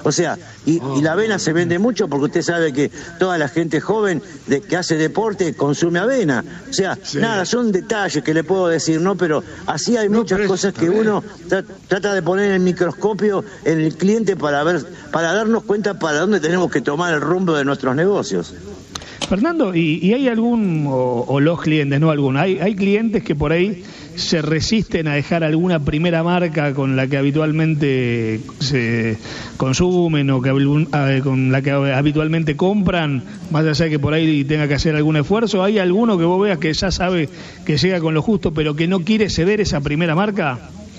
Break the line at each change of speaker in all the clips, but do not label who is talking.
O sea, y la avena se vende mucho porque usted sabe que toda la gente joven que hace deporte consume avena. O sea, nada, son detalles que le puedo decir, ¿no? Pero así hay muchas cosas que uno trata de poner en el microscopio en el cliente para darnos cuenta para dónde tenemos que tomar el rumbo de nuestros negocios.
Fernando, ¿y hay algún, o los clientes, no algún, hay clientes que por ahí se resisten a dejar alguna primera marca con la que habitualmente se consumen o con la que habitualmente compran, más allá de que por ahí tenga que hacer algún esfuerzo? ¿Hay alguno que vos veas que ya sabe que llega con lo justo pero que no quiere ceder esa primera marca?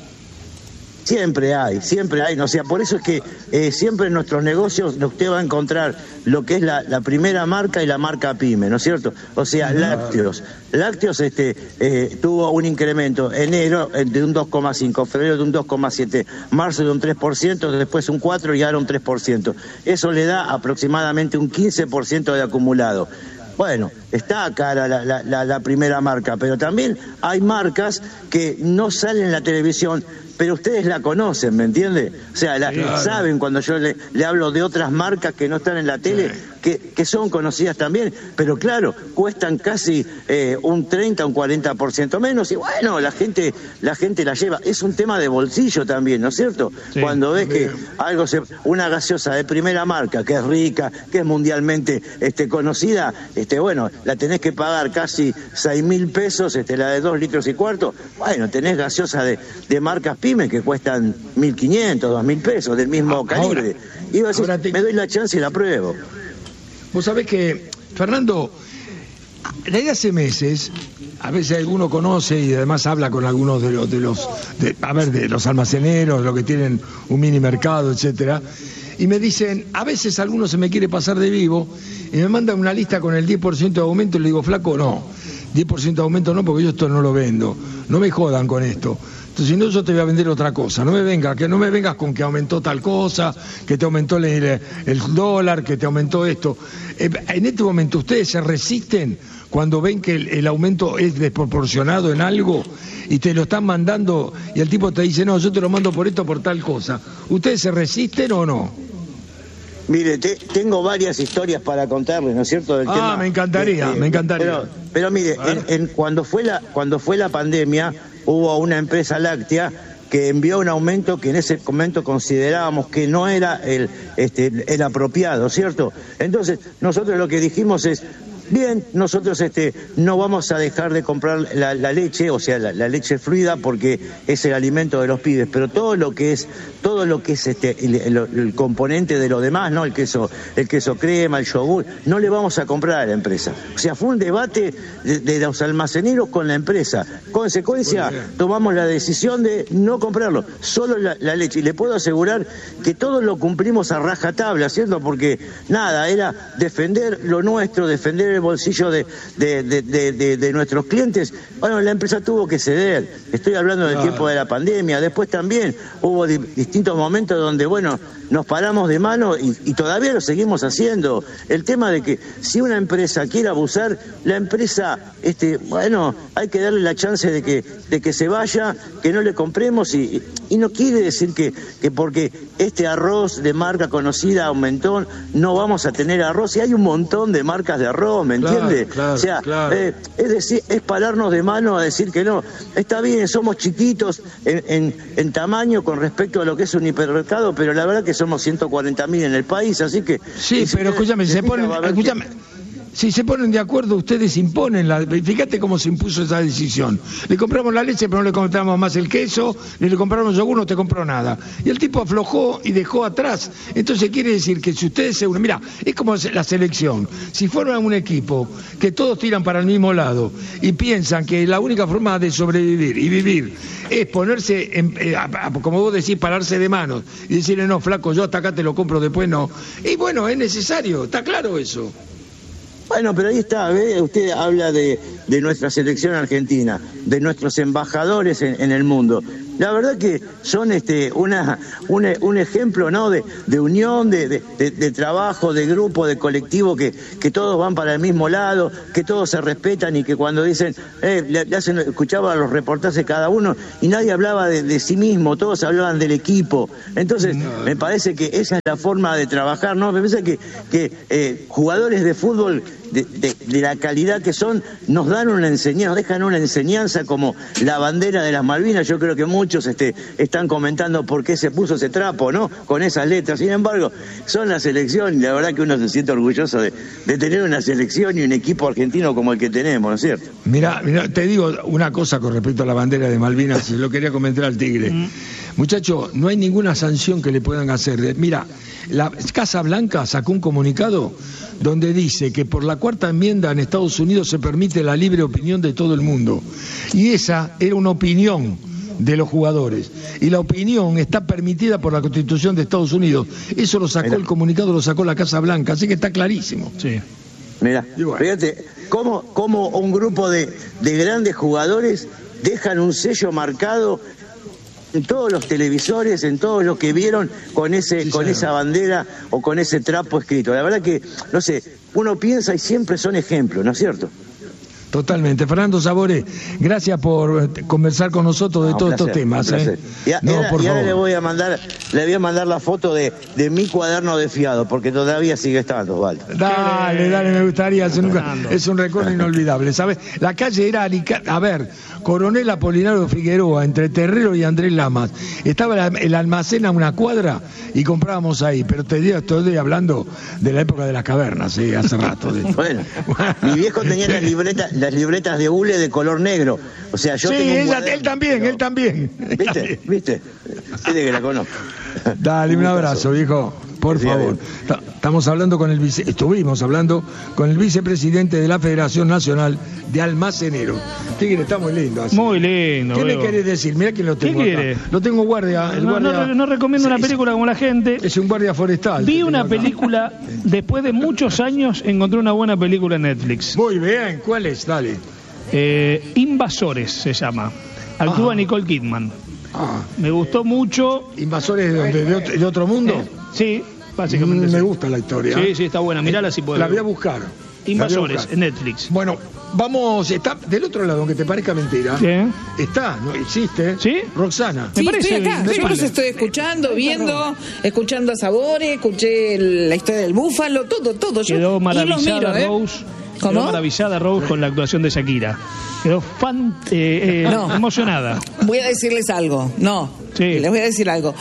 Siempre hay, ¿no? O sea, por eso es que siempre en nuestros negocios usted va a encontrar lo que es la primera marca y la marca pyme, ¿no es cierto? O sea, lácteos. Lácteos tuvo un incremento enero de un 2,5, febrero de un 2,7, marzo de un 3%, después un 4% y ahora un 3%. Eso le da aproximadamente un 15% de acumulado. Bueno, está cara la primera marca, pero también hay marcas que no salen en la televisión, pero ustedes la conocen, ¿me entiende? O sea, saben cuando yo le hablo de otras marcas que no están en la tele, que son conocidas también, pero claro, cuestan casi un 30, un 40% menos, y bueno, la gente la lleva. Es un tema de bolsillo también, ¿no es cierto? Sí, cuando ves que una gaseosa de primera marca, que es rica, que es mundialmente conocida, bueno, la tenés que pagar casi 6.000 pesos, la de 2 litros y cuarto. Bueno, tenés gaseosa de marcas pymes que cuestan 1.500, 2.000 pesos, del mismo calibre. Y vas a decir, me doy la chance y la pruebo.
Vos sabés que, Fernando, desde hace meses, a veces alguno conoce y además habla con algunos de los almaceneros, los que tienen un mini mercado, etcétera, y me dicen, a veces alguno se me quiere pasar de vivo y me mandan una lista con el 10% de aumento y le digo, flaco, no, 10% de aumento no, porque yo esto no lo vendo, no me jodan con esto. Entonces, si no, yo te voy a vender otra cosa. No me vengas con que aumentó tal cosa, que te aumentó el dólar, que te aumentó esto. En este momento, ¿ustedes se resisten cuando ven que el aumento es desproporcionado en algo y te lo están mandando y el tipo te dice, no, yo te lo mando por esto, por tal cosa? ¿Ustedes se resisten o no?
Mire, tengo varias historias para contarles, ¿no es cierto? Del tema,
me encantaría.
Pero mire, cuando fue la pandemia, hubo una empresa láctea que envió un aumento que en ese momento considerábamos que no era el apropiado, ¿cierto? Entonces, nosotros lo que dijimos es, bien, nosotros no vamos a dejar de comprar la leche, o sea, la leche fluida, porque es el alimento de los pibes, pero todo lo que es el componente de lo demás, ¿no? El queso crema, el yogur, no le vamos a comprar a la empresa. O sea, fue un debate de los almaceneros con la empresa. Consecuencia, tomamos la decisión de no comprarlo, solo la leche. Y le puedo asegurar que todo lo cumplimos a rajatabla, ¿cierto? Porque nada, era defender lo nuestro, defender el bolsillo de nuestros clientes. Bueno, la empresa tuvo que ceder. Estoy hablando del tiempo de la pandemia. Después también hubo distintos momentos donde, bueno, nos paramos de mano y todavía lo seguimos haciendo. El tema de que si una empresa quiere abusar, la empresa, bueno, hay que darle la chance de que se vaya, que no le compremos y no quiere decir que porque este arroz de marca conocida aumentó, no vamos a tener arroz. Y hay un montón de marcas de arroz, ¿me entiende?
Claro,
o sea, es decir, es pararnos de mano a decir que no. Está bien, somos chiquitos en tamaño con respecto a lo que es un hipermercado, pero la verdad que somos 140.000 en el país, así que...
Sí, pero escúchame, si se ponen de acuerdo, ustedes imponen fíjate cómo se impuso esa decisión. Le compramos la leche, pero no le compramos más el queso, ni le compramos yogur, no te compró nada. Y el tipo aflojó y dejó atrás. Entonces quiere decir que si ustedes se unen, mira, es como la selección. Si forman un equipo que todos tiran para el mismo lado y piensan que la única forma de sobrevivir y vivir es ponerse, como vos decís, pararse de manos y decirle, no, flaco, yo hasta acá te lo compro, después no. Y bueno, es necesario, está claro eso.
Bueno, pero ahí está, ¿ve? Usted habla de de nuestra selección argentina, de nuestros embajadores en el mundo. La verdad que son un ejemplo, ¿no?, de unión, de trabajo, de grupo, de colectivo, que todos van para el mismo lado, que todos se respetan y que cuando dicen, escuchaba los reportajes cada uno y nadie hablaba de sí mismo, todos hablaban del equipo. Entonces, me parece que esa es la forma de trabajar, ¿no? Me parece que jugadores de fútbol de la calidad que son, nos dan una enseñanza, nos dejan una enseñanza como la bandera de las Malvinas. Yo creo que muchos están comentando por qué se puso ese trapo, ¿no?, con esas letras. Sin embargo, son la selección y la verdad que uno se siente orgulloso de tener una selección y un equipo argentino como el que tenemos, ¿no es cierto?
Mira, te digo una cosa con respecto a la bandera de Malvinas, lo quería comentar al Tigre. Muchacho, no hay ninguna sanción que le puedan hacer. Mira, la Casa Blanca sacó un comunicado donde dice que por la cuarta enmienda en Estados Unidos se permite la libre opinión de todo el mundo. Y esa era una opinión de los jugadores. Y la opinión está permitida por la Constitución de Estados Unidos. Eso lo sacó el comunicado, lo sacó la Casa Blanca, así que está clarísimo.
Sí.
Mira, fíjate, cómo un grupo de grandes jugadores dejan un sello marcado en todos los televisores, en todos los que vieron con esa bandera o con ese trapo escrito. La verdad que, no sé, uno piensa y siempre son ejemplos, ¿no es cierto?
Totalmente. Fernando Sabore, gracias por conversar con nosotros de todos estos temas.
Y ahora le voy a mandar la foto de mi cuaderno de fiado, porque todavía sigue estando, Osvaldo.
Dale, me gustaría. Es un recuerdo inolvidable, ¿sabes? La calle era Coronel Apolinario Figueroa, entre Terrero y Andrés Lamas. Estaba el almacén a una cuadra y comprábamos ahí, pero estoy hablando de la época de las cavernas, hace rato.
Bueno, mi viejo tenía las libretas de hule de color negro. O sea, yo tengo
él también.
¿Viste? Tiene que la conozco.
Dale, un abrazo, viejo. Por favor. Estuvimos hablando con el vicepresidente de la Federación Nacional de Almaceneros. Tigre, está muy lindo. Así.
Muy lindo.
¿Qué me querés decir? Mirá que lo tengo. ¿Qué quiere? Lo tengo guardia.
No recomiendo una película como la gente.
Es un guardia forestal.
Vi una película, después de muchos años, encontré una buena película en Netflix.
Muy bien, ¿cuál es? Dale.
Invasores se llama. Actúa Nicole Kidman. Me gustó mucho.
¿Invasores de otro mundo?
Sí, básicamente.
Me gusta la historia.
Sí, está buena. Mirala si puedes.
La voy a buscar.
Invasores, en Netflix.
Bueno, vamos, está del otro lado, aunque te parezca mentira.
¿Sí?
Está, ¿no? Existe.
¿Sí?
Roxana.
Sí, estoy acá. Yo los estoy escuchando, viendo, escuchando a Sabore, escuché la historia del búfalo, todo.
Quedó maravillada Rose.
¿Cómo?
Quedó maravillada Rose con la actuación de Shakira. Quedó emocionada.
Voy a decirles algo. Les voy a decir algo.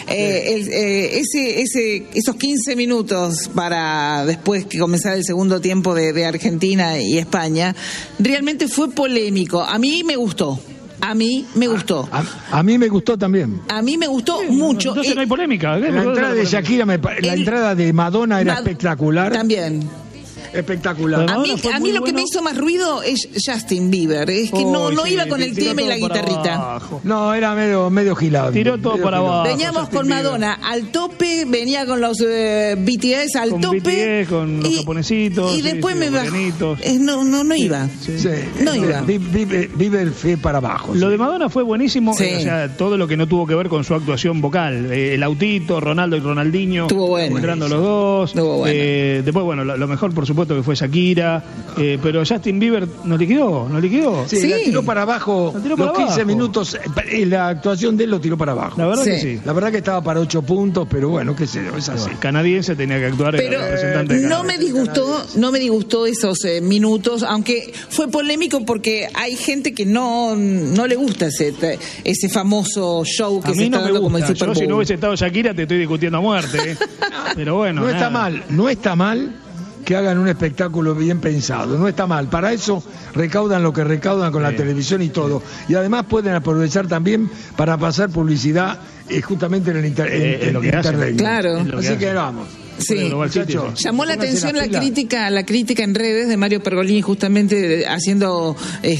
Esos 15 minutos para después que comenzara el segundo tiempo de Argentina y España, realmente fue polémico. A mí me gustó. A mí me gustó
también.
A mí me gustó mucho.
Entonces no hay polémica.
La entrada de Shakira, la entrada de Madonna era espectacular.
También.
Espectacular.
A mí lo que me hizo más ruido es Justin Bieber. Es que no iba con el tema y la guitarrita.
No, era medio gilado.
Tiró todo para abajo.
Veníamos con Madonna al tope, venía con los BTS al tope.
BTS, con los japonesitos.
Y después me bajó. No iba. No iba.
Bieber fue para abajo.
Lo de Madonna fue buenísimo. O sea, todo lo que no tuvo que ver con su actuación vocal. El autito, Ronaldo y Ronaldinho.
Estuvo bueno.
Entrando los dos.
Estuvo bueno.
Después, lo mejor, por supuesto, que fue Shakira, pero Justin Bieber no liquidó.
Sí, la tiró para abajo. Los 15 minutos, la actuación de él lo tiró para abajo.
La verdad que sí.
La verdad que estaba para 8 puntos, pero bueno, qué sé yo, es así.
El canadiense tenía que actuar,
pero
el representante de Canadá.
No me disgustó esos minutos, aunque fue polémico porque hay gente que no le gusta ese famoso show que se está dando como el Super Bowl.
Yo, si no hubiese estado Shakira, te estoy discutiendo a muerte. Pero bueno.
No está mal que hagan un espectáculo bien pensado, no está mal. Para eso recaudan lo que recaudan con la televisión y todo. Y además pueden aprovechar también para pasar publicidad justamente en el internet.
Claro.
Así que vamos.
Sí, llamó la atención la crítica en redes de Mario Pergolini, justamente haciendo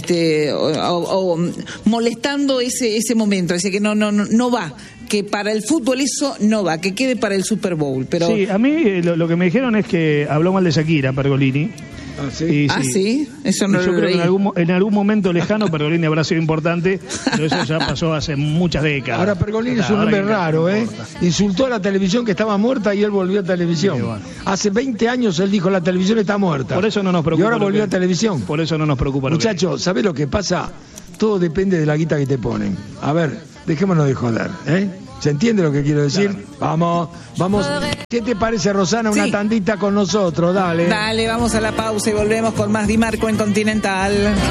molestando ese momento, así que no va, que para el fútbol eso no va, que quede para el Super Bowl. Pero
sí, a mí lo que me dijeron es que habló mal de Shakira Pergolini.
Ah, sí.
Sí, eso no
yo
lo
creo
leí.
que en algún momento lejano Pergolini habrá sido importante, pero eso ya pasó hace muchas décadas.
Ahora Pergolini es un hombre raro, Insultó a la televisión que estaba muerta y él volvió a televisión.
Sí, bueno.
Hace 20 años él dijo la televisión está muerta.
Por eso no nos preocupa.
Y ahora volvió a televisión.
Por eso no nos preocupa.
Muchachos, ¿sabés lo que pasa? Todo depende de la guita que te ponen. A ver, dejémonos de joder, ¿Se entiende lo que quiero decir? Claro. Vamos. ¿Qué te parece, Rosana? Una tandita con nosotros, dale.
Dale, vamos a la pausa y volvemos con más Di Marco en Continental.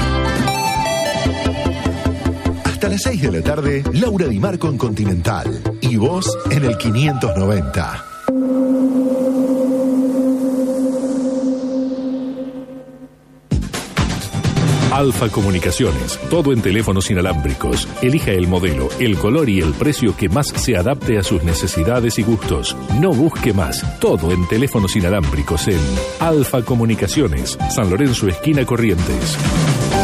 Hasta las 6 de la tarde, Laura Di Marco en Continental. Y vos en el 590.
Alfa Comunicaciones, todo en teléfonos inalámbricos. Elija el modelo, el color y el precio que más se adapte a sus necesidades y gustos. No busque más, todo en teléfonos inalámbricos en Alfa Comunicaciones, San Lorenzo, esquina Corrientes.